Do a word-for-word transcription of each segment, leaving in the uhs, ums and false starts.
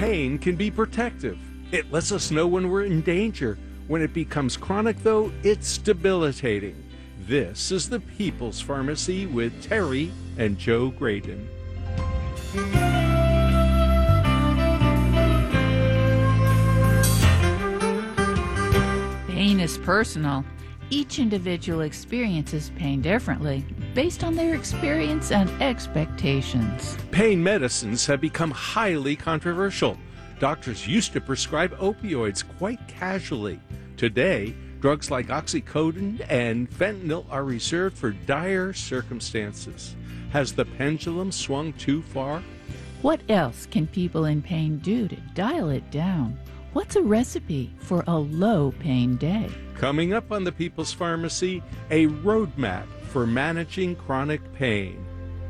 Pain can be protective. It lets us know when we're in danger. When it becomes chronic, though, it's debilitating. This is the People's Pharmacy with Terry and Joe Graydon. Pain is personal. Each individual experiences pain differently, based on their experience and expectations. Pain medicines have become highly controversial. Doctors used to prescribe opioids quite casually. Today, drugs like oxycodone and fentanyl are reserved for dire circumstances. Has the pendulum swung too far? What else can people in pain do to dial it down? What's a recipe for a low-pain day? Coming up on the People's Pharmacy, a roadmap for managing chronic pain.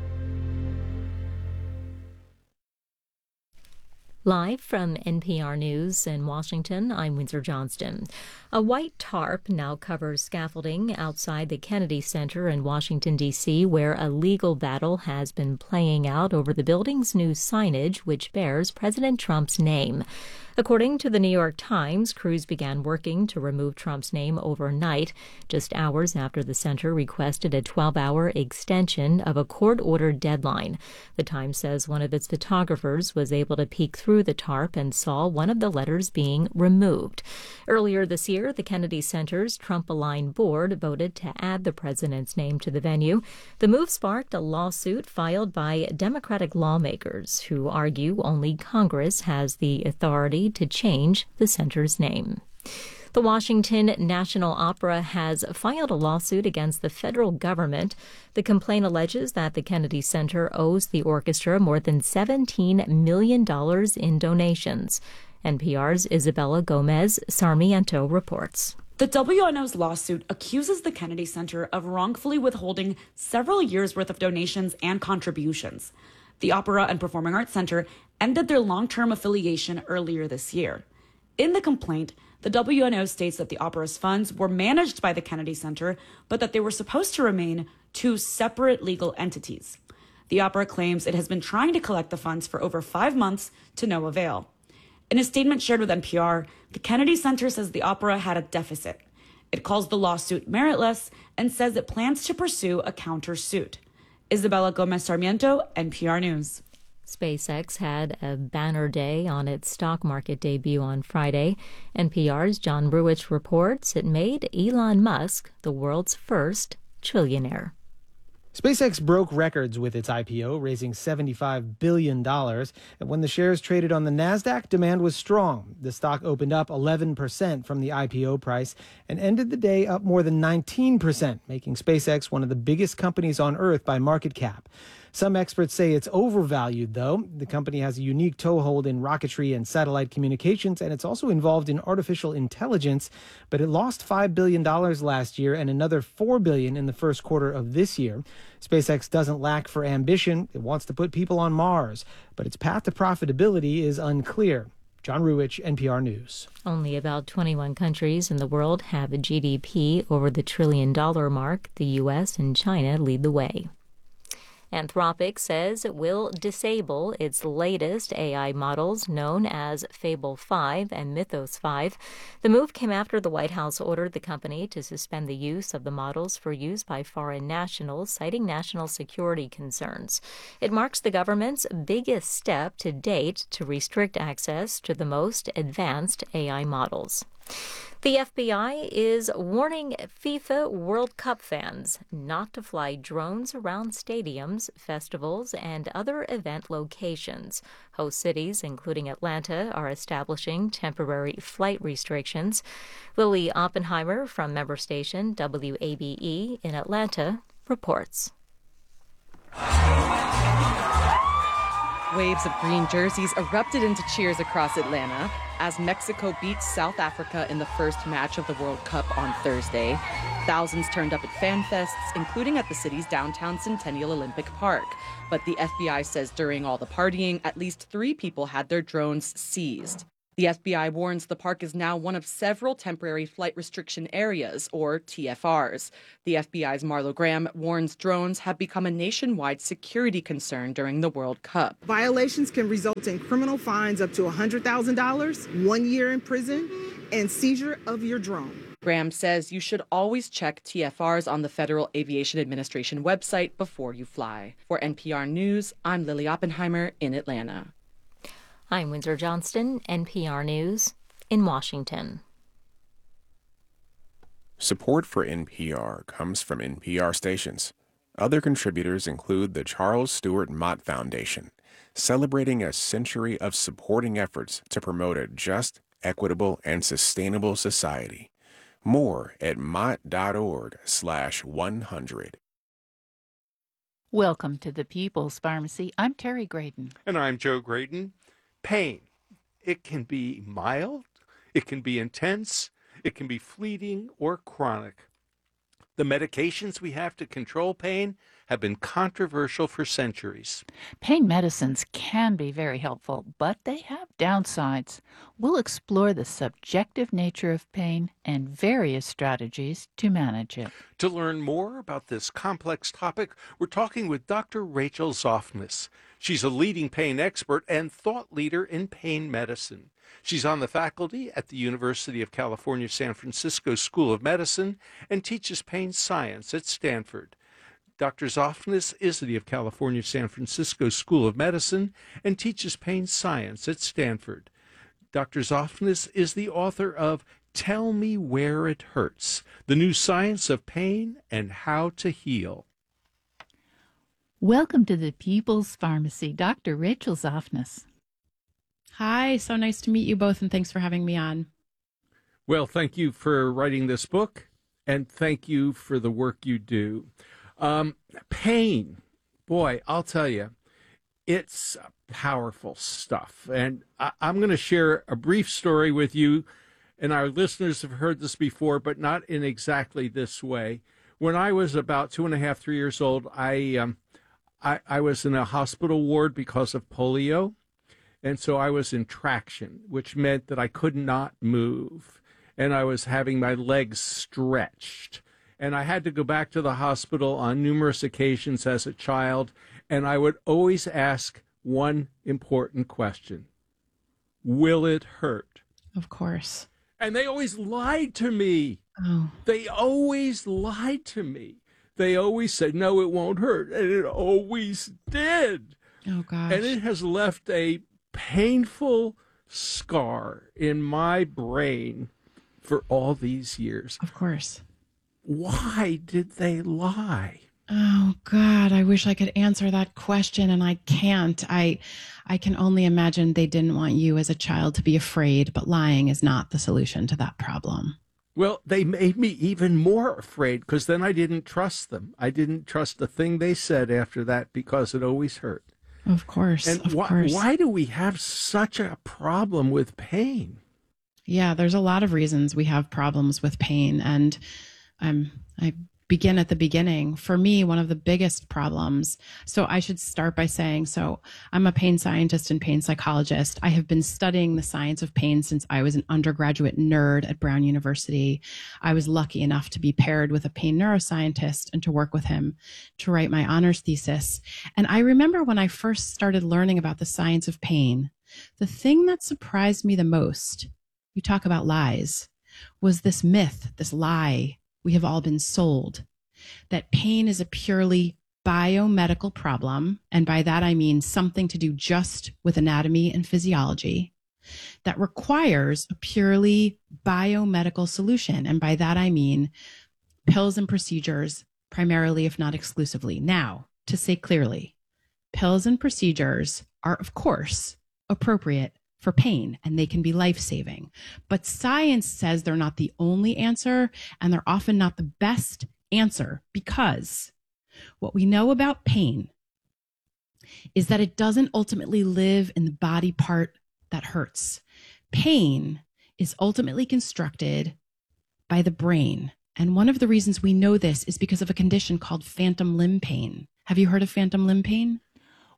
Live from N P R News in Washington, I'm Windsor Johnston. A white tarp now covers scaffolding outside the Kennedy Center in Washington, D C, where a legal battle has been playing out over the building's new signage, which bears President Trump's name. According to the New York Times, crews began working to remove Trump's name overnight, just hours after the center requested a twelve-hour extension of a court-ordered deadline. The Times says one of its photographers was able to peek through the tarp and saw one of the letters being removed. Earlier this year, the Kennedy Center's Trump-aligned board voted to add the president's name to the venue. The move sparked a lawsuit filed by Democratic lawmakers who argue only Congress has the authority to change the center's name. The Washington National Opera has filed a lawsuit against the federal government. The complaint alleges that the Kennedy Center owes the orchestra more than seventeen million dollars in donations. N P R's Isabella Gomez Sarmiento reports. The W N O's lawsuit accuses the Kennedy Center of wrongfully withholding several years' worth of donations and contributions. The Opera and Performing Arts Center ended their long-term affiliation earlier this year. In the complaint, the W N O states that the opera's funds were managed by the Kennedy Center, but that they were supposed to remain two separate legal entities. The opera claims it has been trying to collect the funds for over five months to no avail. In a statement shared with N P R, the Kennedy Center says the opera had a deficit. It calls the lawsuit meritless and says it plans to pursue a countersuit. Isabella Gomez Sarmiento, N P R News. SpaceX had a banner day on its stock market debut on Friday. N P R's John Ruwitch reports it made Elon Musk the world's first trillionaire. SpaceX broke records with its I P O, raising seventy-five billion dollars. And when the shares traded on the NASDAQ, demand was strong. The stock opened up eleven percent from the I P O price and ended the day up more than nineteen percent, making SpaceX one of the biggest companies on Earth by market cap. Some experts say it's overvalued, though. The company has a unique toehold in rocketry and satellite communications, and it's also involved in artificial intelligence. But it lost five billion dollars last year and another four billion dollars in the first quarter of this year. SpaceX doesn't lack for ambition. It wants to put people on Mars, but its path to profitability is unclear. John Ruwitch, N P R News. Only about twenty-one countries in the world have a G D P over the trillion dollar mark. The U S and China lead the way. Anthropic says it will disable its latest A I models known as Fable five and Mythos five. The move came after the White House ordered the company to suspend the use of the models for use by foreign nationals, citing national security concerns. It marks the government's biggest step to date to restrict access to the most advanced A I models. The F B I is warning FIFA World Cup fans not to fly drones around stadiums, festivals, and other event locations. Host cities, including Atlanta, are establishing temporary flight restrictions. Lily Oppenheimer from member station W A B E in Atlanta reports. Waves of green jerseys erupted into cheers across Atlanta as Mexico beat South Africa in the first match of the World Cup on Thursday. Thousands turned up at fan fests, including at the city's downtown Centennial Olympic Park. But the F B I says during all the partying, at least three people had their drones seized. The F B I warns the park is now one of several temporary flight restriction areas, or T F Rs. The F B I's Marlo Graham warns drones have become a nationwide security concern during the World Cup. Violations can result in criminal fines up to one hundred thousand dollars, one year in prison, and seizure of your drone. Graham says you should always check T F Rs on the Federal Aviation Administration website before you fly. For N P R News, I'm Lily Oppenheimer in Atlanta. I'm Windsor Johnston, N P R News in Washington. Support for N P R comes from N P R stations. Other contributors include the Charles Stewart Mott Foundation, celebrating a century of supporting efforts to promote a just, equitable, and sustainable society. More at mott.org slash 100. Welcome to the People's Pharmacy. I'm Terry Graydon. And I'm Joe Graydon. Pain. It can be mild, it can be intense, it can be fleeting or chronic. The medications we have to control pain have been controversial for centuries. Pain medicines can be very helpful, but they have downsides. We'll explore the subjective nature of pain and various strategies to manage it. To learn more about this complex topic, we're talking with Doctor Rachel Zoffness. She's a leading pain expert and thought leader in pain medicine. She's on the faculty at the University of California, San Francisco School of Medicine and teaches pain science at Stanford. Doctor Zoffness is the of California, San Francisco School of Medicine and teaches pain science at Stanford. Doctor Zoffness is the author of Tell Me Where It Hurts, The New Science of Pain and How to Heal. Welcome to the People's Pharmacy, Doctor Rachel Zoffness. Hi, so nice to meet you both, and thanks for having me on. Well, thank you for writing this book, and thank you for the work you do. Um, pain, boy, I'll tell you, it's powerful stuff. And I, I'm going to share a brief story with you, and our listeners have heard this before, but not in exactly this way. When I was about two and a half, three years old, I, um, I, I was in a hospital ward because of polio. And so I was in traction, which meant that I could not move. And I was having my legs stretched. And I had to go back to the hospital on numerous occasions as a child. And I would always ask one important question. Will it hurt? Of course. And they always lied to me. Oh. They always lied to me. They always said, no, it won't hurt. And it always did. Oh, gosh. And it has left a painful scar in my brain for all these years. Of course. Why did they lie? Oh, God, I wish I could answer that question, and I can't. I I can only imagine they didn't want you as a child to be afraid, but lying is not the solution to that problem. Well, they made me even more afraid because then I didn't trust them. I didn't trust the thing they said after that because it always hurt. Of course. And of why, course. why do we have such a problem with pain? Yeah, there's a lot of reasons we have problems with pain. And um, I begin at the beginning. For me, one of the biggest problems. So I should start by saying, so I'm a pain scientist and pain psychologist. I have been studying the science of pain since I was an undergraduate nerd at Brown University. I was lucky enough to be paired with a pain neuroscientist and to work with him to write my honors thesis. And I remember when I first started learning about the science of pain, the thing that surprised me the most, you talk about lies, was this myth, this lie we have all been sold, that pain is a purely biomedical problem, and by that I mean something to do just with anatomy and physiology, that requires a purely biomedical solution, and by that I mean pills and procedures, primarily if not exclusively. Now, to say clearly, pills and procedures are, of course, appropriate for pain, and they can be life-saving. But science says they're not the only answer, and they're often not the best answer, because what we know about pain is that it doesn't ultimately live in the body part that hurts. Pain is ultimately constructed by the brain. And one of the reasons we know this is because of a condition called phantom limb pain. Have you heard of phantom limb pain?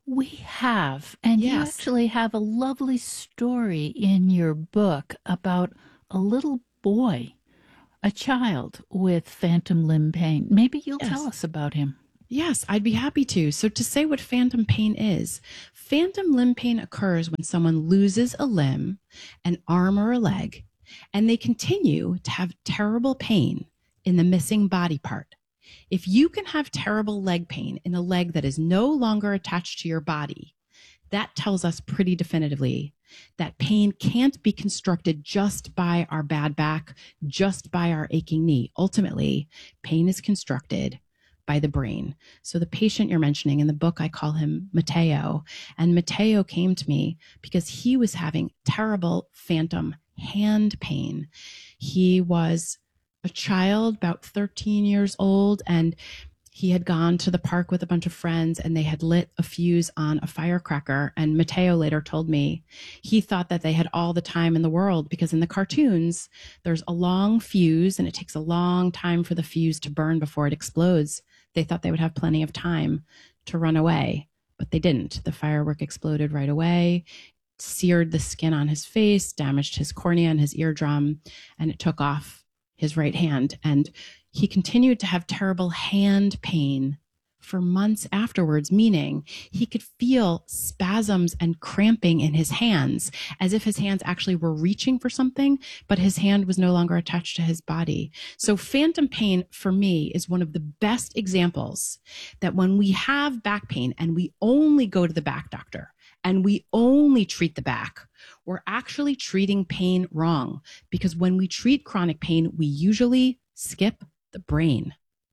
We have, and you Yes. actually have a lovely story in your book about a little boy, a child with phantom limb pain. Maybe you'll Yes. tell us about him. Yes, I'd be happy to. So, to say what phantom pain is, phantom limb pain occurs when someone loses a limb, an arm, or a leg, and they continue to have terrible pain in the missing body part. If you can have terrible leg pain in a leg that is no longer attached to your body, that tells us pretty definitively that pain can't be constructed just by our bad back, just by our aching knee. Ultimately, pain is constructed by the brain. So the patient you're mentioning in the book, I call him Mateo. And Mateo came to me because he was having terrible phantom hand pain. He was a child, about thirteen years old, and he had gone to the park with a bunch of friends and they had lit a fuse on a firecracker. And Mateo later told me he thought that they had all the time in the world because in the cartoons, there's a long fuse and it takes a long time for the fuse to burn before it explodes. They thought they would have plenty of time to run away, but they didn't. The firework exploded right away, seared the skin on his face, damaged his cornea and his eardrum, and it took off his right hand. And he continued to have terrible hand pain for months afterwards, meaning he could feel spasms and cramping in his hands as if his hands actually were reaching for something, but his hand was no longer attached to his body. So phantom pain for me is one of the best examples that when we have back pain and we only go to the back doctor and we only treat the back, we're actually treating pain wrong, because when we treat chronic pain, we usually skip the brain.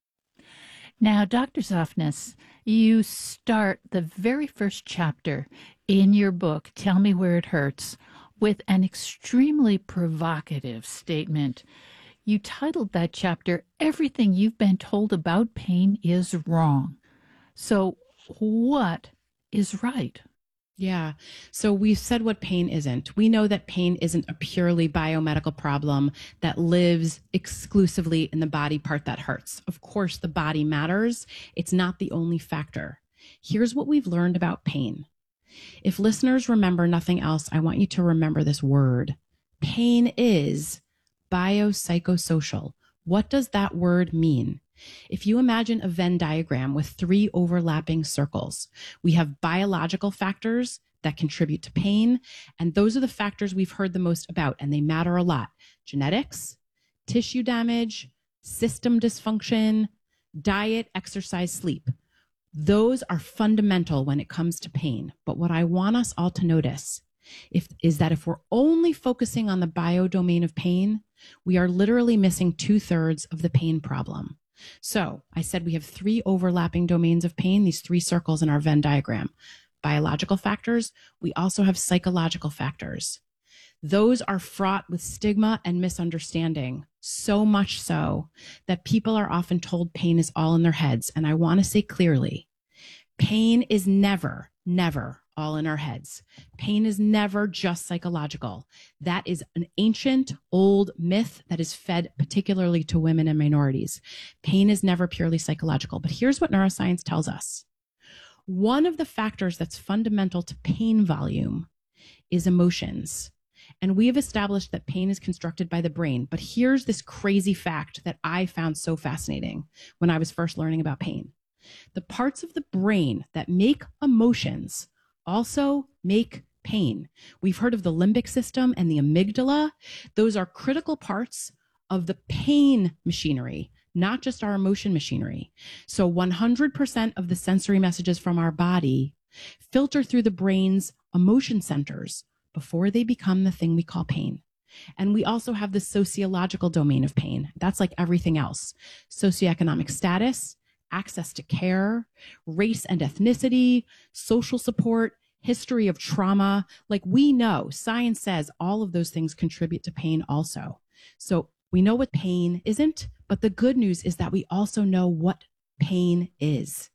Now, Doctor Zoffness, you start the very first chapter in your book, Tell Me Where It Hurts, with an extremely provocative statement. You titled that chapter, Everything You've Been Told About Pain is Wrong. So what is right? Yeah. So we've said what pain isn't. We know that pain isn't a purely biomedical problem that lives exclusively in the body part that hurts. Of course, the body matters. It's not the only factor. Here's what we've learned about pain. If listeners remember nothing else, I want you to remember this word. Pain is biopsychosocial. What does that word mean? If you imagine a Venn diagram with three overlapping circles, we have biological factors that contribute to pain, and those are the factors we've heard the most about, and they matter a lot. Genetics, tissue damage, system dysfunction, diet, exercise, sleep. Those are fundamental when it comes to pain. But what I want us all to notice if, is that if we're only focusing on the biodomain of pain, we are literally missing two-thirds of the pain problem. So I said we have three overlapping domains of pain, these three circles in our Venn diagram. Biological factors. We also have psychological factors. Those are fraught with stigma and misunderstanding, so much so that people are often told pain is all in their heads. And I want to say clearly, pain is never, never all in our heads. Pain is never just psychological. That is an ancient, old myth that is fed particularly to women and minorities. Pain is never purely psychological. But here's what neuroscience tells us. One of the factors that's fundamental to pain volume is emotions. And we have established that pain is constructed by the brain. But here's this crazy fact that I found so fascinating when I was first learning about pain. The parts of the brain that make emotions also make pain. We've heard of the limbic system and the amygdala. Those are critical parts of the pain machinery, not just our emotion machinery. So one hundred percent of the sensory messages from our body filter through the brain's emotion centers before they become the thing we call pain. And we also have the sociological domain of pain. That's like everything else. Socioeconomic status, access to care, race and ethnicity, social support, history of trauma. Like we know, science says all of those things contribute to pain also. So we know what pain isn't, but the good news is that we also know what pain is.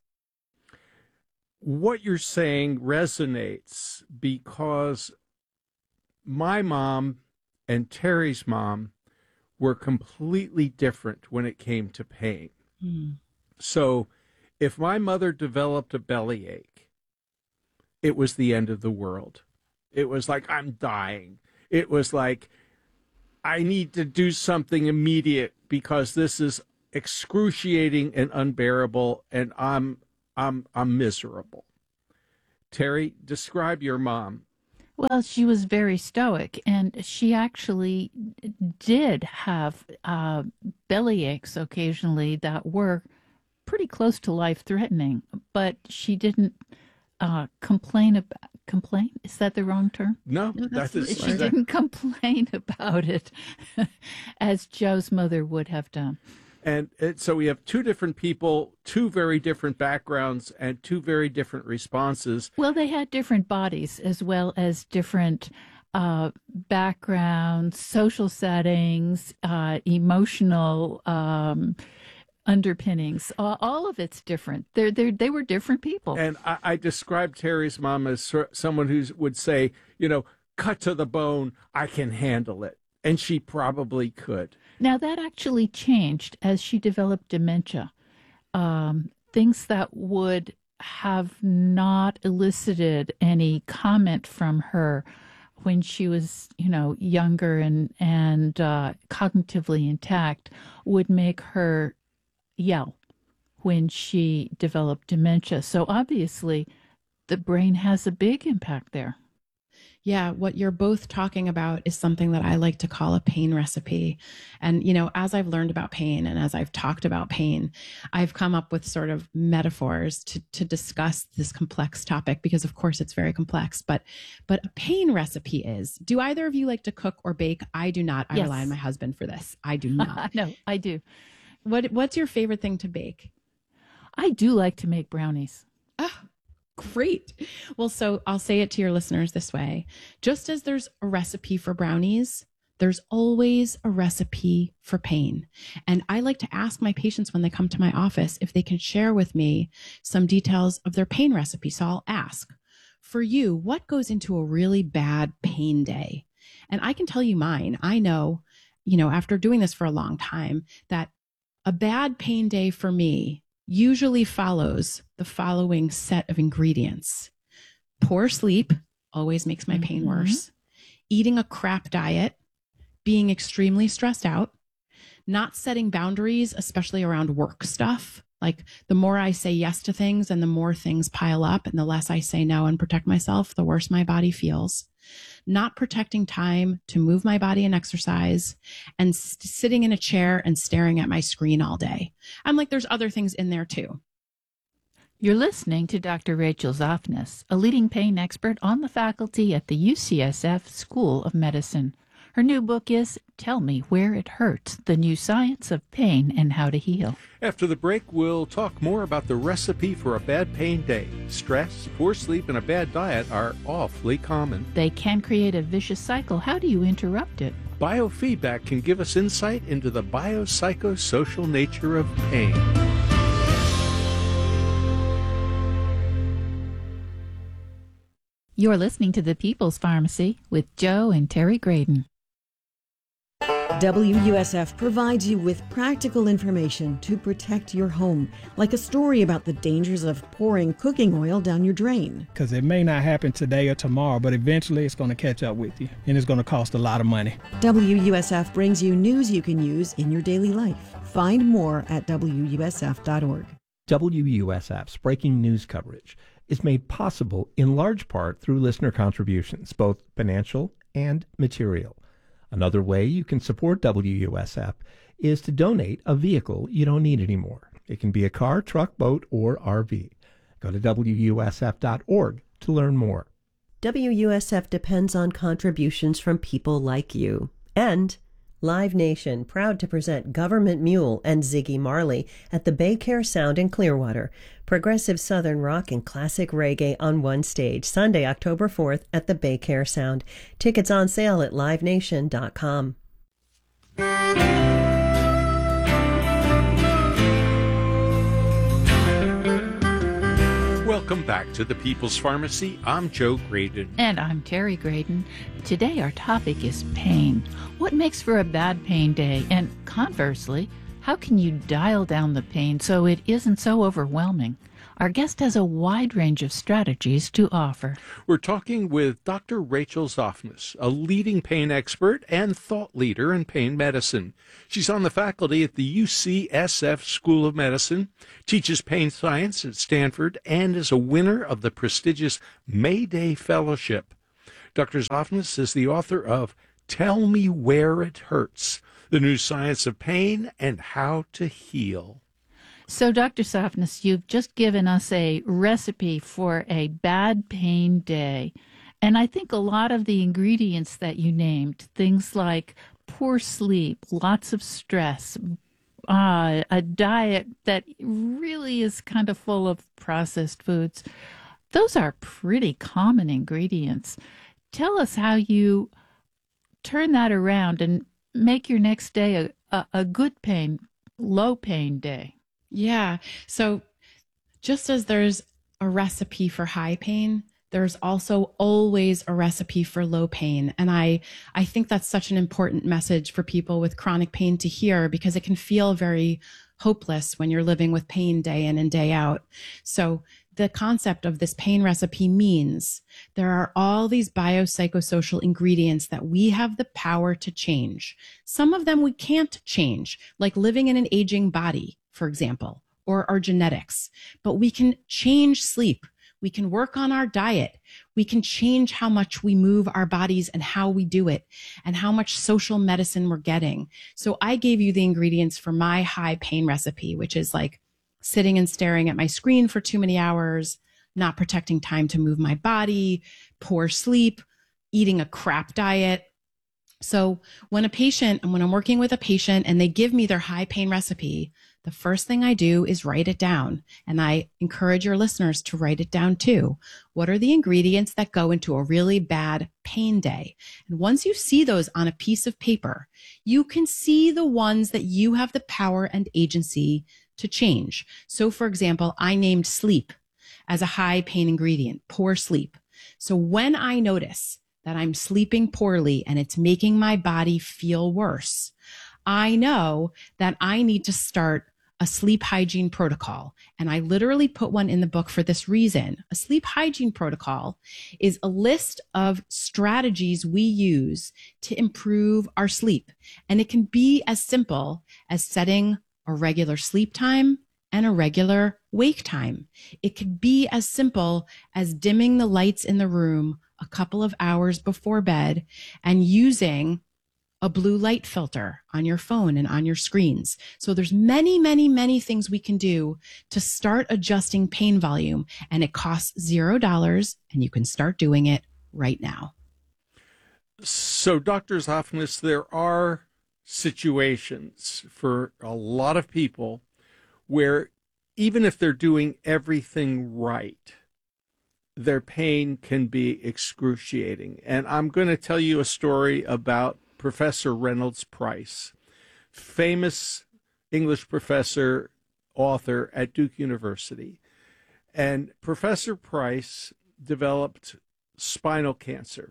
What you're saying resonates because my mom and Terry's mom were completely different when it came to pain. Hmm. So if my mother developed a bellyache, it was the end of the world. It was like, I'm dying. It was like, I need to do something immediate because this is excruciating and unbearable, and I'm I'm I'm miserable. Terry, describe your mom. Well, she was very stoic, and she actually did have uh, belly aches occasionally that were pretty close to life-threatening, but she didn't uh, complain about. Complain? Is that the wrong term? No, no that's that's, that, she didn't complain about it as Joe's mother would have done. And it, so we have two different people, two very different backgrounds, and two very different responses. Well, they had different bodies as well as different uh, backgrounds, social settings, uh, emotional um, underpinnings. Uh, all of it's different. They're, they're, they were different people. And I, I described Terry's mom as someone who would say, you know, cut to the bone, I can handle it. And she probably could. Now, that actually changed as she developed dementia. Um, things that would have not elicited any comment from her when she was, you know, younger and, and uh, cognitively intact would make her yell when she developed dementia. So obviously, the brain has a big impact there. Yeah, what you're both talking about is something that I like to call a pain recipe. And, you know, as I've learned about pain and as I've talked about pain, I've come up with sort of metaphors to, to discuss this complex topic because, of course, it's very complex. But but a pain recipe is, do either of you like to cook or bake? I do not. I Yes. rely on my husband for this. I do not. No, I do. What What's your favorite thing to bake? I do like to make brownies. Oh, great. Well, so I'll say it to your listeners this way. Just as there's a recipe for brownies, there's always a recipe for pain. And I like to ask my patients when they come to my office if they can share with me some details of their pain recipe. So I'll ask, for you, what goes into a really bad pain day? And I can tell you mine. I know, you know, after doing this for a long time, that a bad pain day for me usually follows the following set of ingredients. Poor sleep always makes my pain Mm-hmm. worse. Eating a crap diet, being extremely stressed out, not setting boundaries, especially around work stuff. Like the more I say yes to things and the more things pile up and the less I say no and protect myself, the worse my body feels. Not protecting time to move my body and exercise, and st- sitting in a chair and staring at my screen all day. I'm like, there's other things in there too. You're listening to Doctor Rachel Zoffness, a leading pain expert on the faculty at the U C S F School of Medicine. Her new book is Tell Me Where It Hurts, The New Science of Pain and How to Heal. After the break, we'll talk more about the recipe for a bad pain day. Stress, poor sleep, and a bad diet are awfully common. They can create a vicious cycle. How do you interrupt it? Biofeedback can give us insight into the biopsychosocial nature of pain. You're listening to The People's Pharmacy with Joe and Terry Graydon. W U S F provides you with practical information to protect your home, like a story about the dangers of pouring cooking oil down your drain. Because it may not happen today or tomorrow, but eventually it's going to catch up with you, and it's going to cost a lot of money. W U S F brings you news you can use in your daily life. Find more at W U S F dot org. W U S F's breaking news coverage is made possible in large part through listener contributions, both financial and material. Another way you can support W U S F is to donate a vehicle you don't need anymore. It can be a car, truck, boat, or R V. Go to W U S F dot org to learn more. W U S F depends on contributions from people like you. And Live Nation, proud to present Government Mule and Ziggy Marley at the Baycare Sound in Clearwater. Progressive Southern rock and classic reggae on one stage, Sunday, October fourth at the Baycare Sound. Tickets on sale at live nation dot com. Welcome back to the People's Pharmacy. I'm Joe Graydon. And I'm Terry Graydon. Today our topic is pain. What makes for a bad pain day? And conversely, how can you dial down the pain so it isn't so overwhelming? Our guest has a wide range of strategies to offer. We're talking with Doctor Rachel Zoffness, a leading pain expert and thought leader in pain medicine. She's on the faculty at the U C S F School of Medicine, teaches pain science at Stanford, and is a winner of the prestigious Mayday Fellowship. Doctor Zoffness is the author of Tell Me Where It Hurts, The New Science of Pain and How to Heal. So, Doctor Zoffness, you've just given us a recipe for a bad pain day. And I think a lot of the ingredients that you named, things like poor sleep, lots of stress, uh, a diet that really is kind of full of processed foods, those are pretty common ingredients. Tell us how you turn that around and make your next day a, a, a good pain, low pain day. Yeah. So just as there's a recipe for high pain, there's also always a recipe for low pain. And I, I think that's such an important message for people with chronic pain to hear, because it can feel very hopeless when you're living with pain day in and day out. So the concept of this pain recipe means there are all these biopsychosocial ingredients that we have the power to change. Some of them we can't change, like living in an aging body, for example, or our genetics. But we can change sleep. We can work on our diet. We can change how much we move our bodies and how we do it and how much social medicine we're getting. So I gave you the ingredients for my high pain recipe, which is like sitting and staring at my screen for too many hours, not protecting time to move my body, poor sleep, eating a crap diet. So when a patient, and when I'm working with a patient and they give me their high pain recipe, the first thing I do is write it down. And I encourage your listeners to write it down too. What are the ingredients that go into a really bad pain day? And once you see those on a piece of paper, you can see the ones that you have the power and agency to change. So for example, I named sleep as a high pain ingredient, poor sleep. So when I notice that I'm sleeping poorly and it's making my body feel worse, I know that I need to start a sleep hygiene protocol. And I literally put one in the book for this reason. A sleep hygiene protocol is a list of strategies we use to improve our sleep. And it can be as simple as setting a regular sleep time and a regular wake time. It could be as simple as dimming the lights in the room a couple of hours before bed and using a blue light filter on your phone and on your screens. So there's many, many, many things we can do to start adjusting pain volume, and it costs zero dollars, and you can start doing it right now. So, Doctor Zoffness, there are situations for a lot of people where even if they're doing everything right, their pain can be excruciating. And I'm going to tell you a story about Professor Reynolds Price, famous English professor, author at Duke University. And Professor Price developed spinal cancer.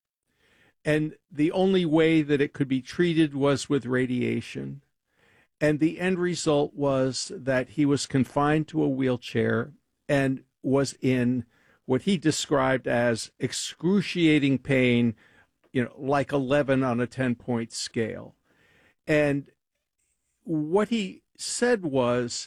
And the only way that it could be treated was with radiation. And the end result was that he was confined to a wheelchair and was in what he described as excruciating pain, you know, like eleven on a ten-point scale. And what he said was,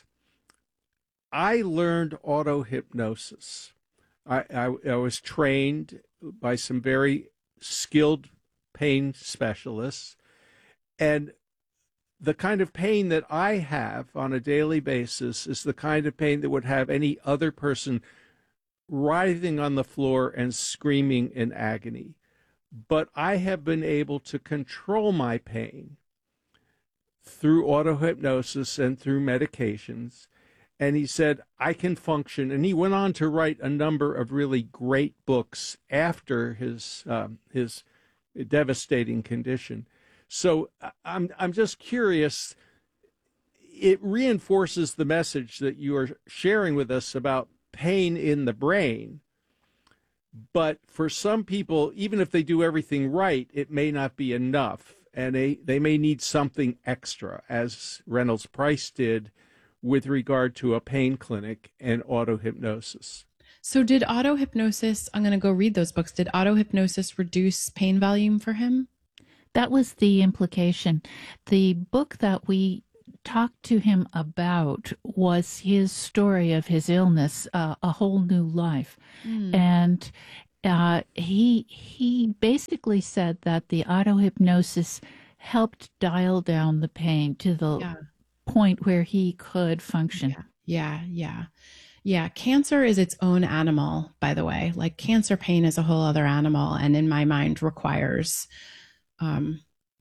I learned auto-hypnosis. I, I, I was trained by some very skilled pain specialists, and the kind of pain that I have on a daily basis is the kind of pain that would have any other person writhing on the floor and screaming in agony. But I have been able to control my pain through auto-hypnosis and through medications. And he said, I can function. And he went on to write a number of really great books after his um, his devastating condition. So I'm I'm just curious. It reinforces the message that you are sharing with us about pain in the brain. But for some people, even if they do everything right, it may not be enough. And they, they may need something extra, as Reynolds Price did with regard to a pain clinic and auto-hypnosis. So did auto-hypnosis, I'm going to go read those books, did auto-hypnosis reduce pain volume for him? That was the implication. The book that we talked to him about was his story of his illness, uh, A Whole New Life. Mm. And uh, he he basically said that the auto-hypnosis helped dial down the pain to the yeah. point where he could function. Yeah, yeah, yeah. Yeah, cancer is its own animal, by the way. Like cancer pain is a whole other animal, and in my mind requires, um,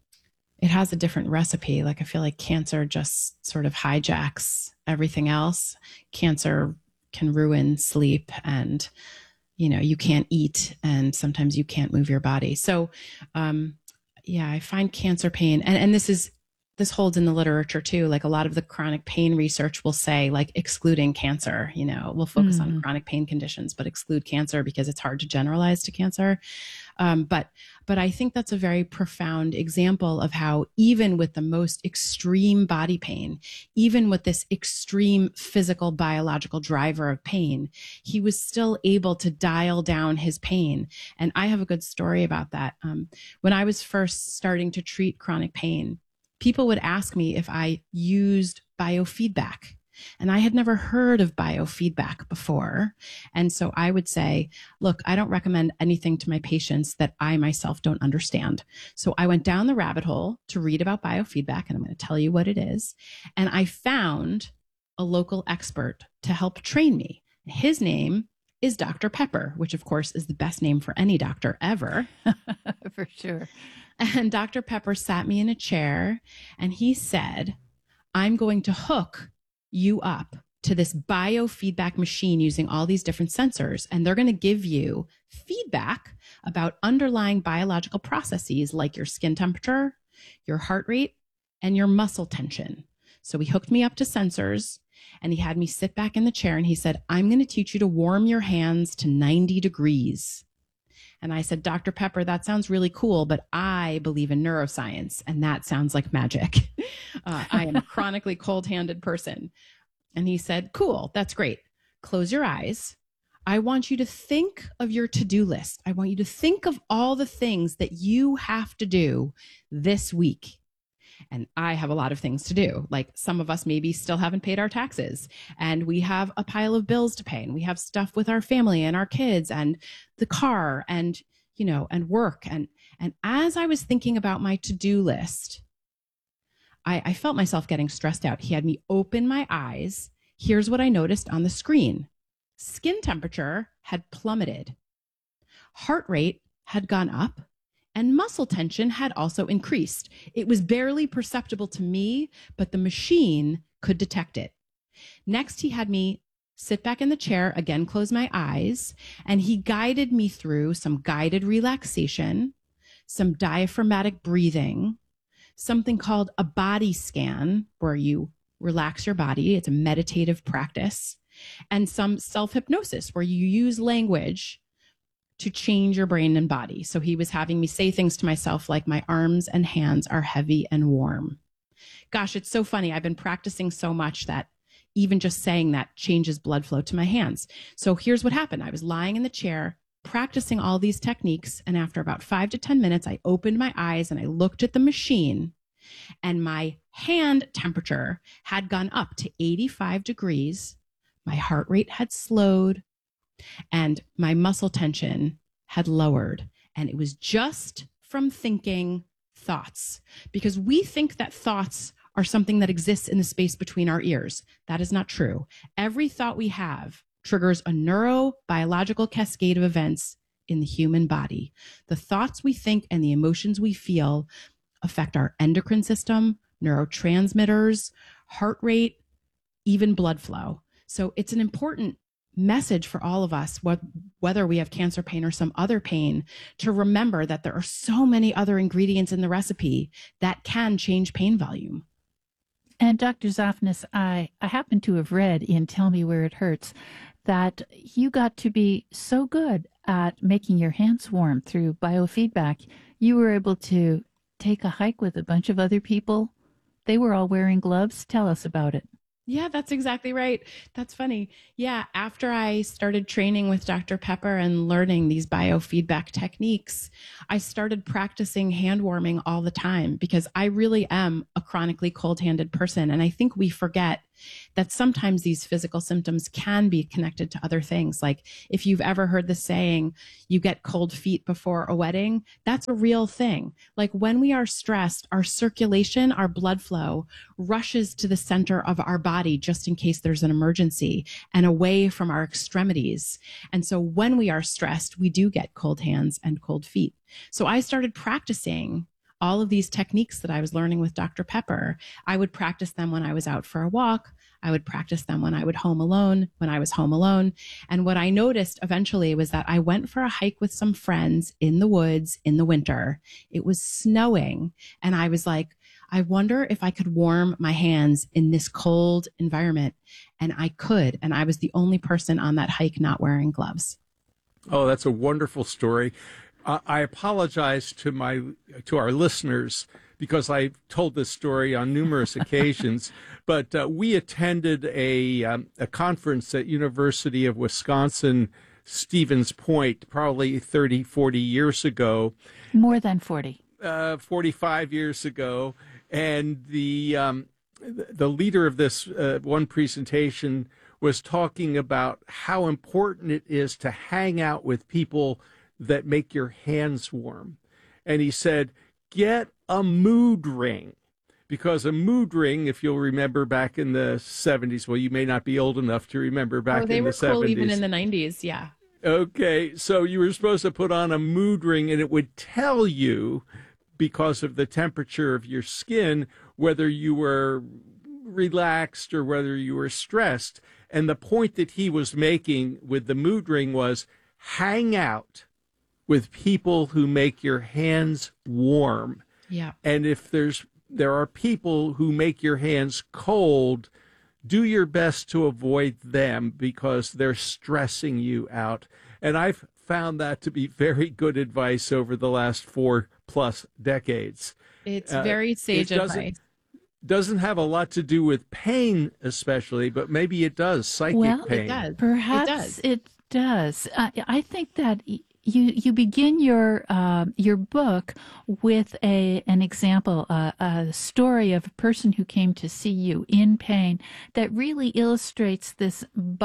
it has a different recipe. Like I feel like cancer just sort of hijacks everything else. Cancer can ruin sleep, and, you know, you can't eat, and sometimes you can't move your body. So, um, yeah, I find cancer pain, and, and this is, this holds in the literature too. Like a lot of the chronic pain research will say, like, excluding cancer, you know, we'll focus mm-hmm. on chronic pain conditions, but exclude cancer because it's hard to generalize to cancer. Um, but, but I think that's a very profound example of how even with the most extreme body pain, even with this extreme physical biological driver of pain, he was still able to dial down his pain. And I have a good story about that. Um, when I was first starting to treat chronic pain, people would ask me if I used biofeedback, and I had never heard of biofeedback before. And so I would say, look, I don't recommend anything to my patients that I myself don't understand. So I went down the rabbit hole to read about biofeedback, and I'm going to tell you what it is. And I found a local expert to help train me. His name is Doctor Pepper, which of course is the best name for any doctor ever. For sure. And Doctor Pepper sat me in a chair and he said, I'm going to hook you up to this biofeedback machine using all these different sensors, and they're going to give you feedback about underlying biological processes like your skin temperature, your heart rate, and your muscle tension. So he hooked me up to sensors, and he had me sit back in the chair, and he said, I'm going to teach you to warm your hands to ninety degrees. And I said, Doctor Pepper, that sounds really cool, but I believe in neuroscience, and that sounds like magic. Uh, I am a chronically cold-handed person. And he said, cool, that's great. Close your eyes. I want you to think of your to-do list. I want you to think of all the things that you have to do this week. And I have a lot of things to do. Like some of us maybe still haven't paid our taxes, and we have a pile of bills to pay, and we have stuff with our family and our kids and the car and, you know, and work. And, and as I was thinking about my to-do list, I, I felt myself getting stressed out. He had me open my eyes. Here's what I noticed on the screen. Skin temperature had plummeted. Heart rate had gone up. And muscle tension had also increased. It was barely perceptible to me, but the machine could detect it. Next, he had me sit back in the chair, again, close my eyes, and he guided me through some guided relaxation, some diaphragmatic breathing, something called a body scan, where you relax your body. It's a meditative practice, and some self-hypnosis, where you use language to change your brain and body. So he was having me say things to myself like, my arms and hands are heavy and warm. Gosh, it's so funny. I've been practicing so much that even just saying that changes blood flow to my hands. So here's what happened. I was lying in the chair, practicing all these techniques. And after about five to ten minutes, I opened my eyes and I looked at the machine, and my hand temperature had gone up to eighty-five degrees. My heart rate had slowed, and my muscle tension had lowered. And it was just from thinking thoughts, because we think that thoughts are something that exists in the space between our ears. That is not true. Every thought we have triggers a neurobiological cascade of events in the human body. The thoughts we think and the emotions we feel affect our endocrine system, neurotransmitters, heart rate, even blood flow. So it's an important message for all of us, whether we have cancer pain or some other pain, to remember that there are so many other ingredients in the recipe that can change pain volume. And Doctor Zoffness, I, I happen to have read in Tell Me Where It Hurts that you got to be so good at making your hands warm through biofeedback, you were able to take a hike with a bunch of other people. They were all wearing gloves. Tell us about it. Yeah, that's exactly right. That's funny. Yeah, after I started training with Doctor Pepper and learning these biofeedback techniques, I started practicing hand warming all the time because I really am a chronically cold-handed person. And I think we forget that sometimes these physical symptoms can be connected to other things. Like if you've ever heard the saying, you get cold feet before a wedding, that's a real thing. Like when we are stressed, our circulation, our blood flow rushes to the center of our body just in case there's an emergency and away from our extremities. And so when we are stressed, we do get cold hands and cold feet. So I started practicing all of these techniques that I was learning with Doctor Pepper. I would practice them when I was out for a walk. I would practice them when I would home alone, when I was home alone. And what I noticed eventually was that I went for a hike with some friends in the woods in the winter. It was snowing. And I was like, I wonder if I could warm my hands in this cold environment. And I could. And I was the only person on that hike not wearing gloves. Oh, that's a wonderful story. Uh, I apologize to my to our listeners because I've told this story on numerous occasions, but uh, we attended a um, a conference at University of Wisconsin Stevens Point probably thirty, forty years ago. More than forty. Uh, forty-five years ago. And the um, the leader of this uh, one presentation was talking about how important it is to hang out with people that make your hands warm. And he said, get a mood ring, because a mood ring, if you'll remember back in the seventies, well, you may not be old enough to remember back oh, they in were the seventies. Cool even in the nineties, yeah. Okay, so you were supposed to put on a mood ring and it would tell you, because of the temperature of your skin, whether you were relaxed or whether you were stressed. And the point that he was making with the mood ring was hang out with people who make your hands warm. Yeah. And if there's there are people who make your hands cold, do your best to avoid them because they're stressing you out. And I've found that to be very good advice over the last four plus decades. It's Uh, very sage it doesn't, advice. Doesn't have a lot to do with pain, especially, but maybe it does. Psychic well, pain. It does. Perhaps it does. It does. I, I think that y- you you begin your uh, your book with a an example, uh, a story of a person who came to see you in pain that really illustrates this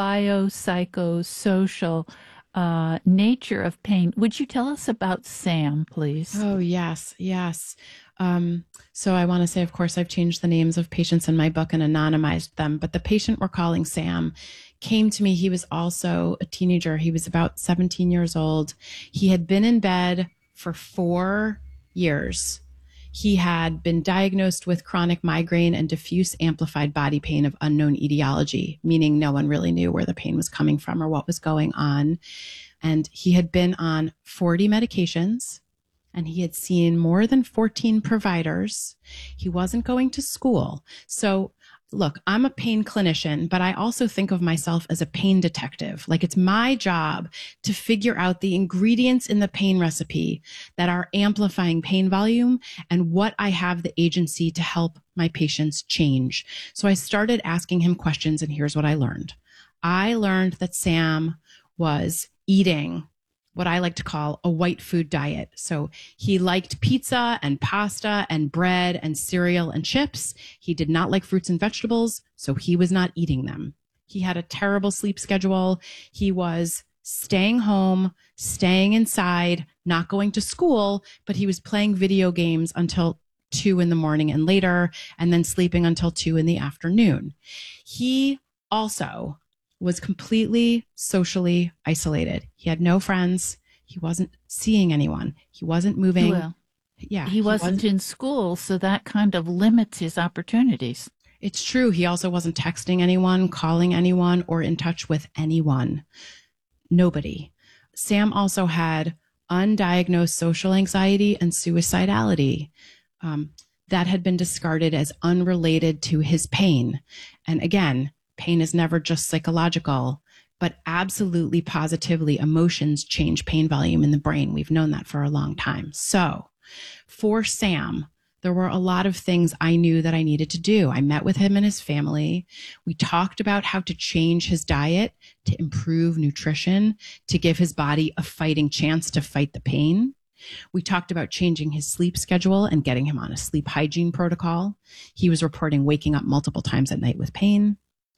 biopsychosocial uh, nature of pain. Would you tell us about Sam, please? Oh, yes, yes. Um, so I want to say, of course, I've changed the names of patients in my book and anonymized them, but the patient we're calling Sam came to me. He was also a teenager. He was about seventeen years old. He had been in bed for four years. He had been diagnosed with chronic migraine and diffuse amplified body pain of unknown etiology, meaning no one really knew where the pain was coming from or what was going on. And he had been on forty medications, and he had seen more than fourteen providers. He wasn't going to school. So look, I'm a pain clinician, but I also think of myself as a pain detective. Like it's my job to figure out the ingredients in the pain recipe that are amplifying pain volume and what I have the agency to help my patients change. So I started asking him questions, and here's what I learned. I learned that Sam was eating what I like to call a white food diet. So he liked pizza and pasta and bread and cereal and chips. He did not like fruits and vegetables, so he was not eating them. He had a terrible sleep schedule. He was staying home, staying inside, not going to school, but he was playing video games until two in the morning and later, and then sleeping until two in the afternoon. He also was completely socially isolated. He had no friends. He wasn't seeing anyone. He wasn't moving. Well, yeah, he, he wasn't, wasn't in school, so that kind of limits his opportunities. It's true. He also wasn't texting anyone, calling anyone, or in touch with anyone. Nobody. Sam also had undiagnosed social anxiety and suicidality um, that had been discarded as unrelated to his pain. And again, pain is never just psychological, but absolutely positively emotions change pain volume in the brain. We've known that for a long time. So for Sam, there were a lot of things I knew that I needed to do. I met with him and his family. We talked about how to change his diet, to improve nutrition, to give his body a fighting chance to fight the pain. We talked about changing his sleep schedule and getting him on a sleep hygiene protocol. He was reporting waking up multiple times at night with pain.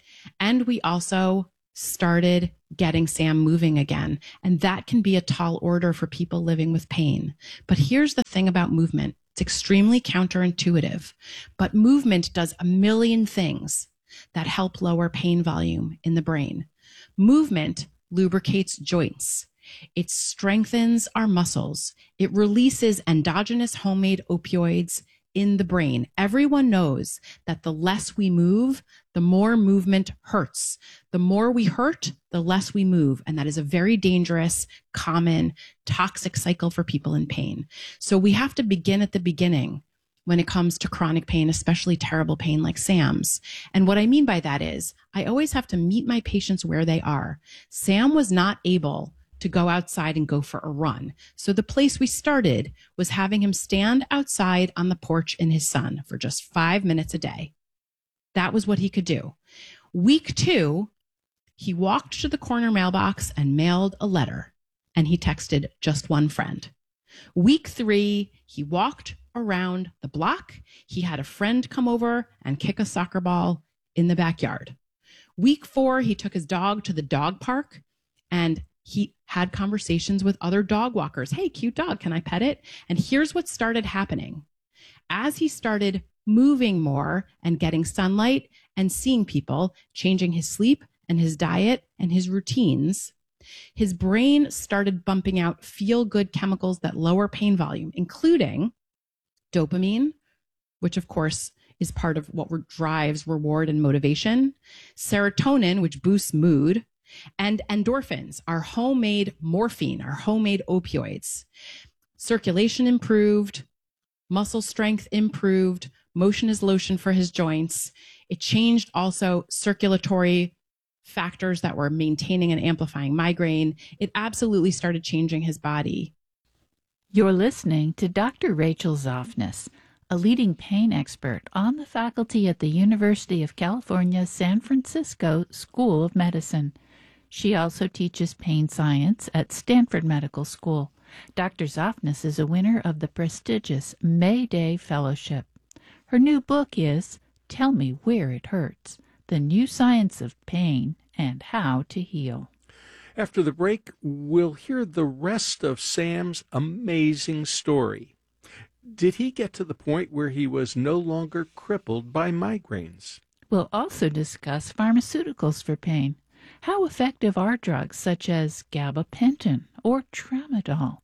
And we also started getting Sam moving again. And that can be a tall order for people living with pain. But here's the thing about movement. It's extremely counterintuitive, but movement does a million things that help lower pain volume in the brain. Movement lubricates joints. It strengthens our muscles. It releases endogenous homemade opioids in the brain. Everyone knows that the less we move, the more movement hurts. The more we hurt, the less we move. And that is a very dangerous, common, toxic cycle for people in pain. So we have to begin at the beginning when it comes to chronic pain, especially terrible pain like Sam's. And what I mean by that is I always have to meet my patients where they are. Sam was not able to go outside and go for a run. So the place we started was having him stand outside on the porch in his sun for just five minutes a day. That was what he could do. Week two, he walked to the corner mailbox and mailed a letter, and he texted just one friend. Week three, he walked around the block. He had a friend come over and kick a soccer ball in the backyard. Week four, he took his dog to the dog park and he had conversations with other dog walkers. Hey, cute dog, can I pet it? And here's what started happening. As he started moving more and getting sunlight and seeing people, changing his sleep and his diet and his routines, his brain started bumping out feel-good chemicals that lower pain volume, including dopamine, which of course is part of what drives reward and motivation, serotonin, which boosts mood, and endorphins, our homemade morphine, our homemade opioids. Circulation improved, muscle strength improved, motion is lotion for his joints. It changed also circulatory factors that were maintaining and amplifying migraine. It absolutely started changing his body. You're listening to Doctor Rachel Zoffness, a leading pain expert on the faculty at the University of California, San Francisco School of Medicine. She also teaches pain science at Stanford Medical School. Doctor Zoffness is a winner of the prestigious May Day Fellowship. Her new book is Tell Me Where It Hurts, The New Science of Pain and How to Heal. After the break, we'll hear the rest of Sam's amazing story. Did he get to the point where he was no longer crippled by migraines? We'll also discuss pharmaceuticals for pain. How effective are drugs such as gabapentin or tramadol?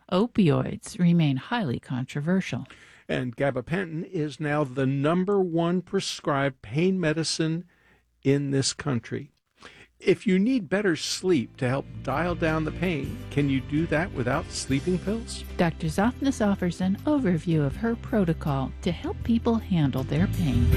Opioids remain highly controversial. And gabapentin is now the number one prescribed pain medicine in this country. If you need better sleep to help dial down the pain, can you do that without sleeping pills? Doctor Zoffness offers an overview of her protocol to help people handle their pain.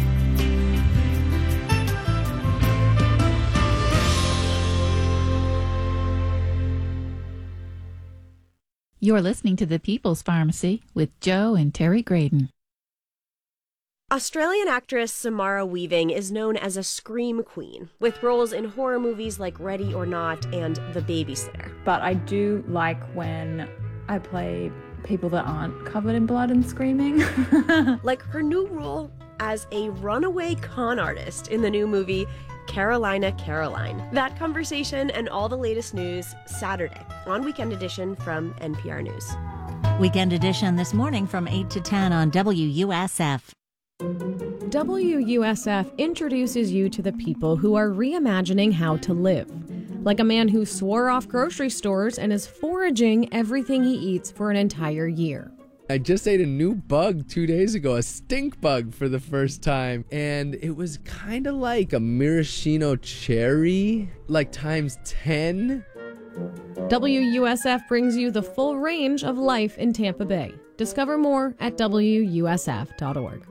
You're listening to The People's Pharmacy with Joe and Terry Graydon. Australian actress Samara Weaving is known as a scream queen, with roles in horror movies like Ready or Not and The Babysitter. But I do like when I play people that aren't covered in blood and screaming. Like her new role as a runaway con artist in the new movie Carolina Caroline. That conversation and all the latest news Saturday on Weekend Edition from N P R News. Weekend Edition this morning from eight to ten on W U S F. W U S F introduces you to the people who are reimagining how to live. Like a man who swore off grocery stores and is foraging everything he eats for an entire year. I just ate a new bug two days ago, a stink bug for the first time, and it was kind of like a maraschino cherry, like times ten. W U S F brings you the full range of life in Tampa Bay. Discover more at W U S F dot org.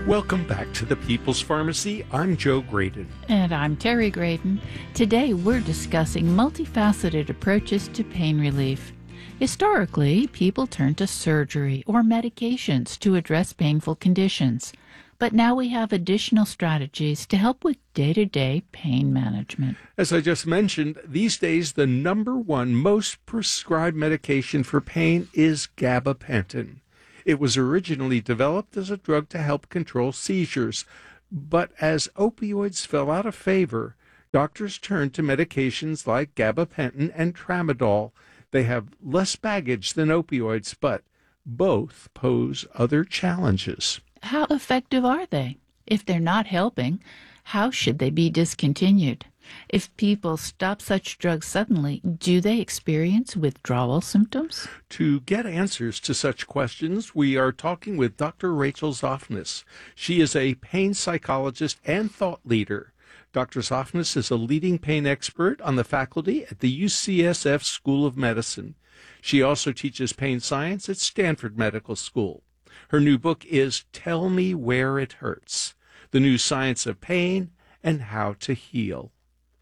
Welcome back to the People's Pharmacy. I'm Joe Graydon. And I'm Terry Graydon. Today we're discussing multifaceted approaches to pain relief. Historically, people turned to surgery or medications to address painful conditions. But now we have additional strategies to help with day-to-day pain management. As I just mentioned, these days the number one most prescribed medication for pain is gabapentin. It was originally developed as a drug to help control seizures, but as opioids fell out of favor, doctors turned to medications like gabapentin and tramadol. They have less baggage than opioids, but both pose other challenges. How effective are they? If they're not helping, how should they be discontinued? If people stop such drugs suddenly, do they experience withdrawal symptoms? To get answers to such questions, we are talking with Doctor Rachel Zoffness. She is a pain psychologist and thought leader. Doctor Zoffness is a leading pain expert on the faculty at the U C S F School of Medicine. She also teaches pain science at Stanford Medical School. Her new book is Tell Me Where It Hurts: The New Science of Pain and How to Heal.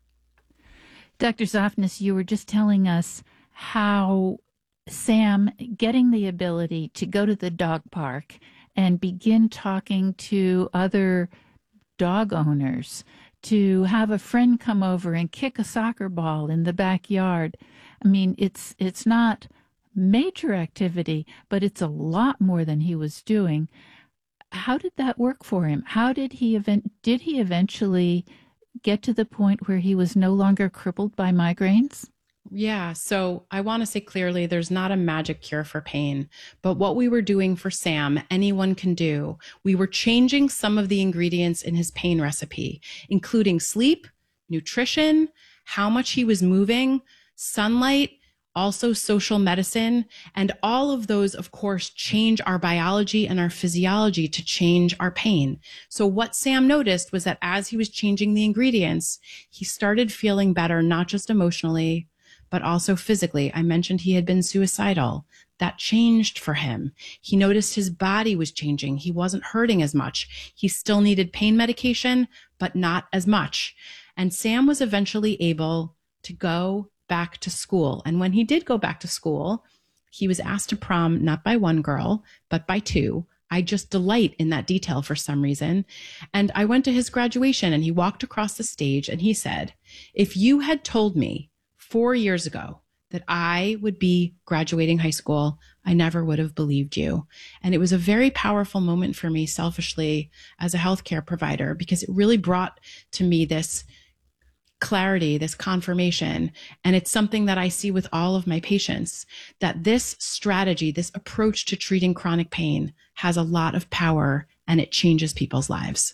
Doctor Zoffness, you were just telling us how Sam getting the ability to go to the dog park and begin talking to other dog owners, to have a friend come over and kick a soccer ball in the backyard. I mean, it's it's not major activity, but it's a lot more than he was doing. How did that work for him? How did he event did he eventually get to the point where he was no longer crippled by migraines? Yeah, so I want to say clearly there's not a magic cure for pain, but what we were doing for Sam, anyone can do. We were changing some of the ingredients in his pain recipe, including sleep, nutrition, how much he was moving, sunlight, also social medicine, and all of those, of course, change our biology and our physiology to change our pain. So what Sam noticed was that as he was changing the ingredients, he started feeling better, not just emotionally, but also physically. I mentioned he had been suicidal. That changed for him. He noticed his body was changing. He wasn't hurting as much. He still needed pain medication, but not as much. And Sam was eventually able to go back to school. And when he did go back to school, he was asked to prom not by one girl, but by two. I just delight in that detail for some reason. And I went to his graduation and he walked across the stage and he said, if you had told me four years ago that I would be graduating high school, I never would have believed you. And it was a very powerful moment for me selfishly as a healthcare provider, because it really brought to me this clarity, this confirmation. And it's something that I see with all of my patients, that this strategy, this approach to treating chronic pain has a lot of power and it changes people's lives.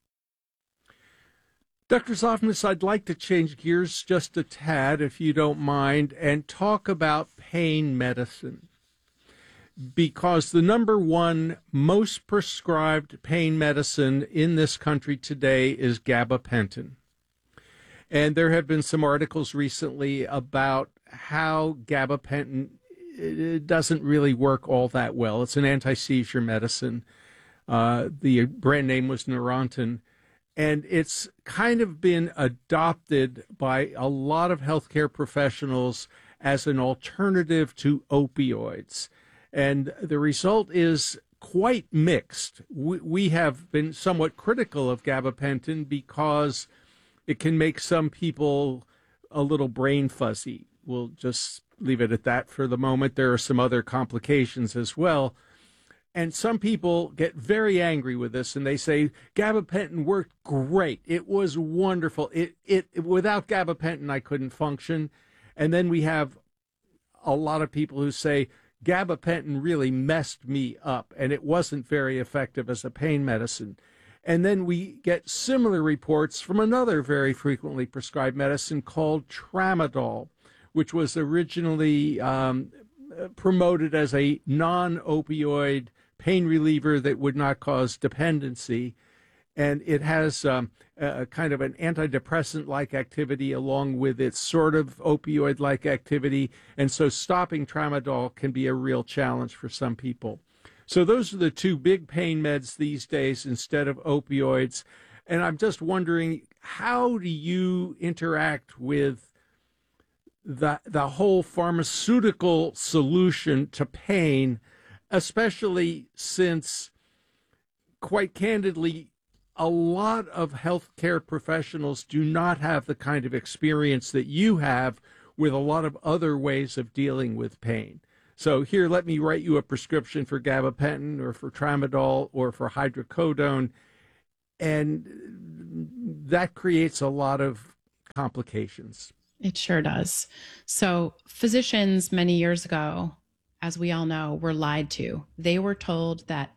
Doctor Zoffness, I'd like to change gears just a tad, if you don't mind, and talk about pain medicine. Because the number one most prescribed pain medicine in this country today is gabapentin. And there have been some articles recently about how gabapentin it doesn't really work all that well. It's an anti-seizure medicine. Uh, the brand name was Neurontin. And it's kind of been adopted by a lot of healthcare professionals as an alternative to opioids. And the result is quite mixed. We, we have been somewhat critical of gabapentin because it can make some people a little brain fuzzy. We'll just leave it at that for the moment. There are some other complications as well. And some people get very angry with this, and they say, gabapentin worked great. It was wonderful. It, it, without gabapentin, I couldn't function. And then we have a lot of people who say, gabapentin really messed me up, and it wasn't very effective as a pain medicine. And then we get similar reports from another very frequently prescribed medicine called tramadol, which was originally um, promoted as a non-opioid pain reliever that would not cause dependency. And it has um, a kind of an antidepressant-like activity along with its sort of opioid-like activity. And so stopping tramadol can be a real challenge for some people. So those are the two big pain meds these days instead of opioids. And I'm just wondering, how do you interact with the the whole pharmaceutical solution to pain, especially since, quite candidly, a lot of healthcare professionals do not have the kind of experience that you have with a lot of other ways of dealing with pain. So here, let me write you a prescription for gabapentin or for tramadol or for hydrocodone, and that creates a lot of complications. It sure does. So physicians many years ago, as we all know, were lied to. They were told that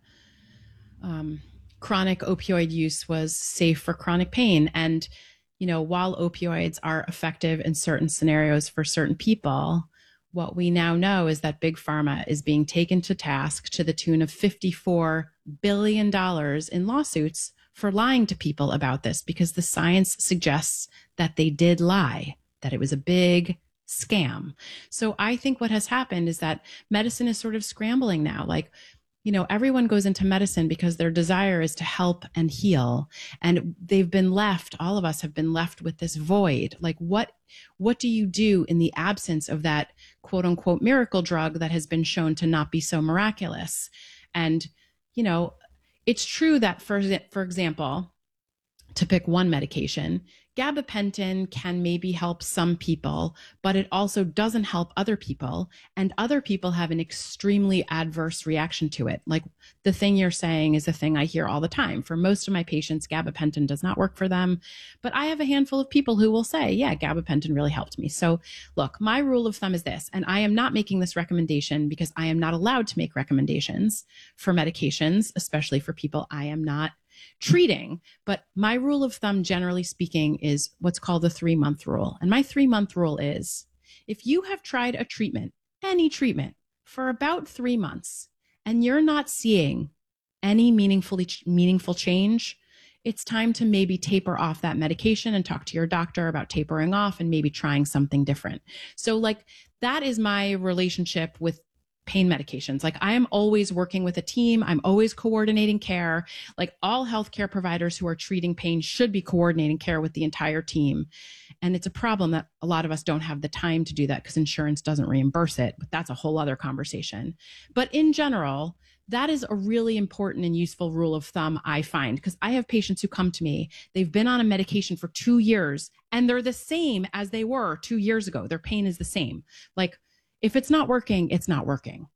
um, chronic opioid use was safe for chronic pain. And, you know, while opioids are effective in certain scenarios for certain people, what we now know is that Big Pharma is being taken to task to the tune of fifty-four billion dollars in lawsuits for lying to people about this, because the science suggests that they did lie, that it was a big scam. So I think what has happened is that medicine is sort of scrambling now. Like, you know, everyone goes into medicine because their desire is to help and heal. And they've been left, all of us have been left with this void. Like, what, what do you do in the absence of that quote unquote miracle drug that has been shown to not be so miraculous? And, you know, it's true that, for, for example, to pick one medication, gabapentin can maybe help some people, but it also doesn't help other people. And other people have an extremely adverse reaction to it. Like the thing you're saying is a thing I hear all the time. For most of my patients, gabapentin does not work for them. But I have a handful of people who will say, yeah, gabapentin really helped me. So look, my rule of thumb is this, and I am not making this recommendation because I am not allowed to make recommendations for medications, especially for people I am not treating. But my rule of thumb, generally speaking, is what's called the three month rule. And my three month rule is, if you have tried a treatment, any treatment, for about three months, and you're not seeing any meaningfully meaningful change, it's time to maybe taper off that medication and talk to your doctor about tapering off and maybe trying something different. So like, that is my relationship with pain medications. Like, I am always working with a team. I'm always coordinating care. Like, all healthcare providers who are treating pain should be coordinating care with the entire team. And it's a problem that a lot of us don't have the time to do that because insurance doesn't reimburse it, but that's a whole other conversation. But in general, that is a really important and useful rule of thumb, I find, because I have patients who come to me, they've been on a medication for two years and they're the same as they were two years ago. Their pain is the same. Like, if it's not working, it's not working.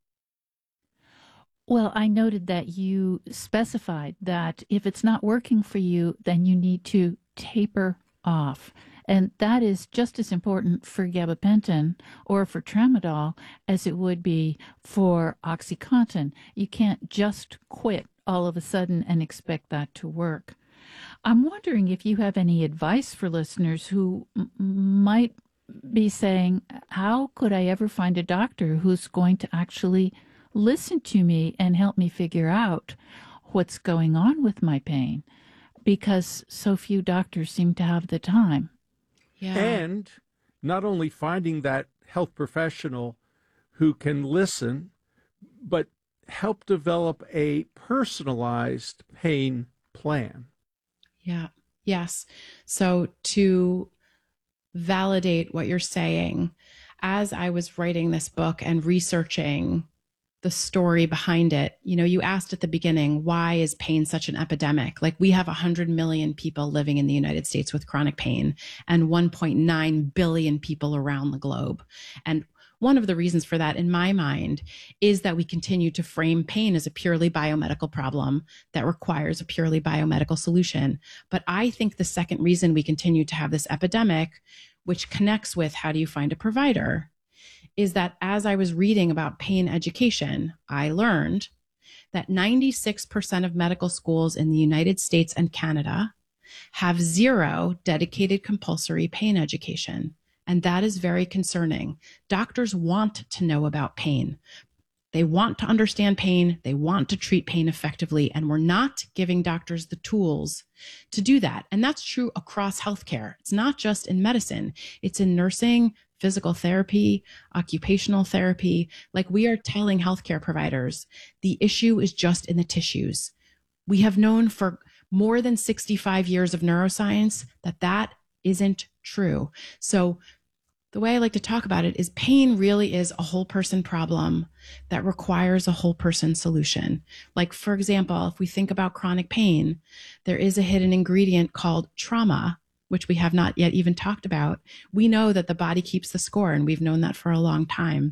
Well, I noted that you specified that if it's not working for you, then you need to taper off. And that is just as important for gabapentin or for tramadol as it would be for OxyContin. You can't just quit all of a sudden and expect that to work. I'm wondering if you have any advice for listeners who m- might be saying, how could I ever find a doctor who's going to actually listen to me and help me figure out what's going on with my pain? Because so few doctors seem to have the time. Yeah. And not only finding that health professional who can listen, but help develop a personalized pain plan. Yeah. Yes. So to validate what you're saying, as I was writing this book and researching the story behind it, you know, you asked at the beginning, why is pain such an epidemic? Like, we have one hundred million people living in the United States with chronic pain and one point nine billion people around the globe. And one of the reasons for that, in my mind, is that we continue to frame pain as a purely biomedical problem that requires a purely biomedical solution. But I think the second reason we continue to have this epidemic, which connects with how do you find a provider, is that as I was reading about pain education, I learned that ninety-six percent of medical schools in the United States and Canada have zero dedicated compulsory pain education. And that is very concerning. Doctors want to know about pain. They want to understand pain. They want to treat pain effectively. And we're not giving doctors the tools to do that. And that's true across healthcare. It's not just in medicine. It's in nursing, physical therapy, occupational therapy. Like, we are telling healthcare providers, the issue is just in the tissues. We have known for more than sixty-five years of neuroscience that that isn't true. So the way I like to talk about it is pain really is a whole person problem that requires a whole person solution. Like, for example, if we think about chronic pain, there is a hidden ingredient called trauma, which we have not yet even talked about. We know that the body keeps the score, and we've known that for a long time.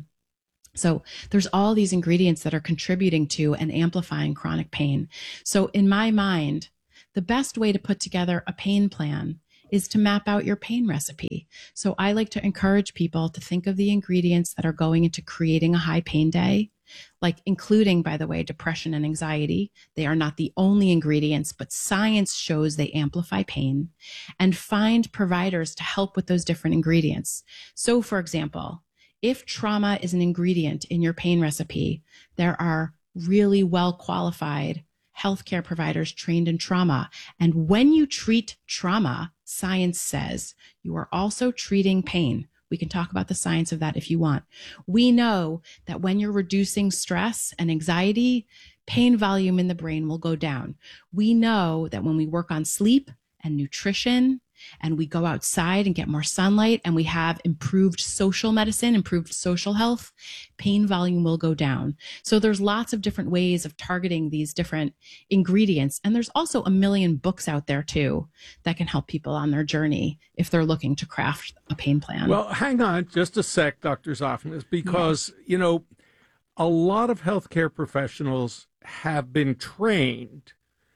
So there's all these ingredients that are contributing to and amplifying chronic pain. So in my mind, the best way to put together a pain plan is to map out your pain recipe. So I like to encourage people to think of the ingredients that are going into creating a high pain day, like including, by the way, depression and anxiety. They are not the only ingredients, but science shows they amplify pain, and find providers to help with those different ingredients. So for example, if trauma is an ingredient in your pain recipe, there are really well qualified healthcare providers trained in trauma. And when you treat trauma, science says you are also treating pain. We can talk about the science of that if you want. We know that when you're reducing stress and anxiety, pain volume in the brain will go down. We know that when we work on sleep and nutrition, and we go outside and get more sunlight, and we have improved social medicine, improved social health, pain volume will go down. So there's lots of different ways of targeting these different ingredients. And there's also a million books out there too that can help people on their journey if they're looking to craft a pain plan. Well, hang on just a sec, Doctor Zoffness, because, yeah. you know, a lot of healthcare professionals have been trained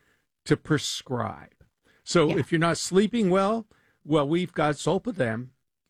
to prescribe. So yeah. if you're not sleeping well, well, we've got Zolpidem,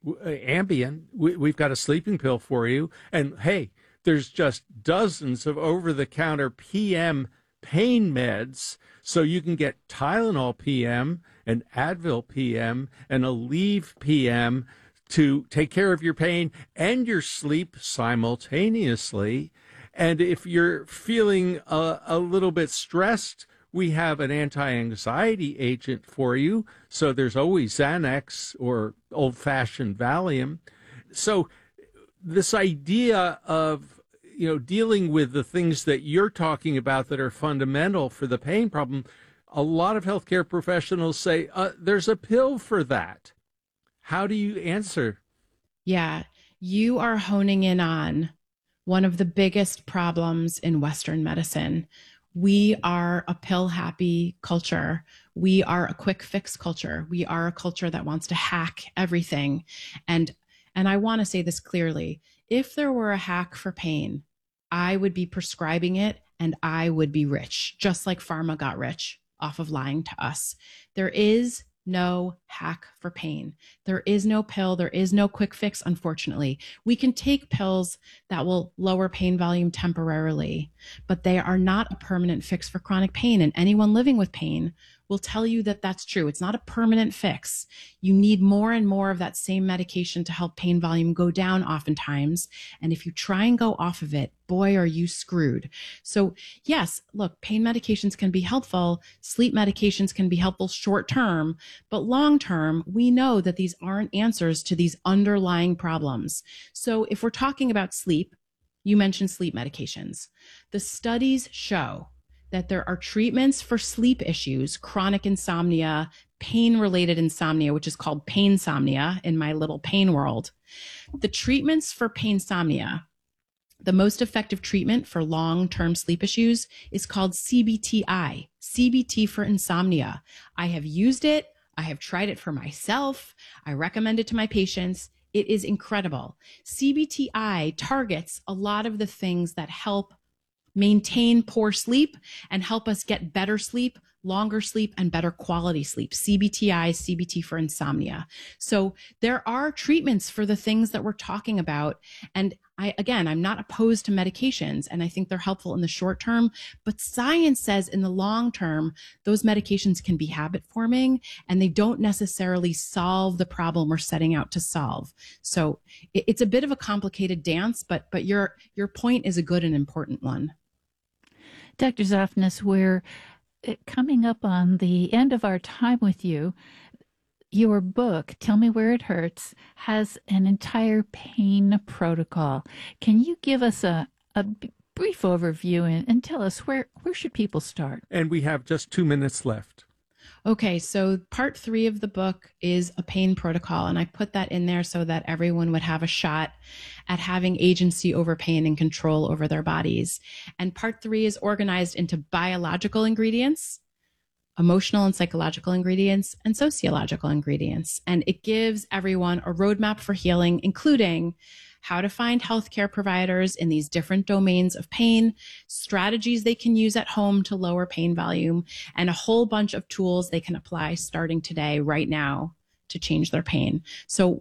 Ambien. We, we've got a sleeping pill for you. And hey, there's just dozens of over-the-counter P M pain meds. So you can get Tylenol P M and Advil P M and Aleve P M to take care of your pain and your sleep simultaneously. And if you're feeling a, a little bit stressed, we have an anti-anxiety agent for you. So there's always Xanax or old-fashioned Valium. So this idea of, you know, dealing with the things that you're talking about that are fundamental for the pain problem, a lot of healthcare professionals say, uh, there's a pill for that. How do you answer? Yeah, you are honing in on one of the biggest problems in Western medicine. We are a pill-happy culture. We are a quick fix culture. We are a culture that wants to hack everything. And and I want to say this clearly. If there were a hack for pain, I would be prescribing it and I would be rich, just like pharma got rich off of lying to us. There is no hack for pain. There is no pill. There is no quick fix, unfortunately. We can take pills that will lower pain volume temporarily, but they are not a permanent fix for chronic pain. And anyone living with pain will tell you that that's true. It's not a permanent fix. You need more and more of that same medication to help pain volume go down oftentimes. And if you try and go off of it, boy, are you screwed. So yes, look, pain medications can be helpful. Sleep medications can be helpful short term, but long term, we know that these aren't answers to these underlying problems. So if we're talking about sleep, you mentioned sleep medications. The studies show that there are treatments for sleep issues, chronic insomnia, pain-related insomnia, which is called painsomnia in my little pain world. The treatments for painsomnia, the most effective treatment for long-term sleep issues is called C B T I, C B T for insomnia. I have used it. I have tried it for myself. I recommend it to my patients. It is incredible. C B T I targets a lot of the things that help maintain poor sleep and help us get better sleep longer sleep and better quality sleep, C B T I, C B T for insomnia. So there are treatments for the things that we're talking about. And I, again, I'm not opposed to medications, and I think they're helpful in the short term, but science says in the long term, those medications can be habit forming and they don't necessarily solve the problem we're setting out to solve. So it, it's a bit of a complicated dance, but, but your, your point is a good and important one. Doctor Zoffness, we're coming up on the end of our time with you. Your book, Tell Me Where It Hurts, has an entire pain protocol. Can you give us a, a brief overview and, and tell us where, where should people start? And we have just two minutes left. Okay, so part three of the book is a pain protocol, and I put that in there so that everyone would have a shot at having agency over pain and control over their bodies. And part three is organized into biological ingredients, emotional and psychological ingredients, and sociological ingredients. And it gives everyone a roadmap for healing, including how to find healthcare providers in these different domains of pain, strategies they can use at home to lower pain volume, and a whole bunch of tools they can apply starting today, right now, to change their pain. So